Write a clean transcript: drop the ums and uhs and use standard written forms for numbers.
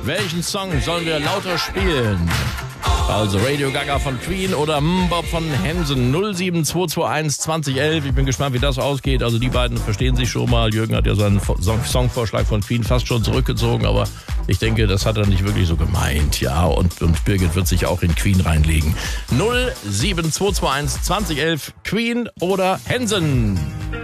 Welchen Song sollen wir lauter spielen? Also Radio Gaga von Queen oder Bob von Hansen. 07221 2011. Ich bin gespannt, wie das ausgeht. Also die beiden verstehen sich schon mal. Jürgen hat ja seinen Songvorschlag von Queen fast schon zurückgezogen, aber ich denke, das hat er nicht wirklich so gemeint. Ja, und Birgit wird sich auch in Queen reinlegen. 07221 2011. Queen oder Hansen.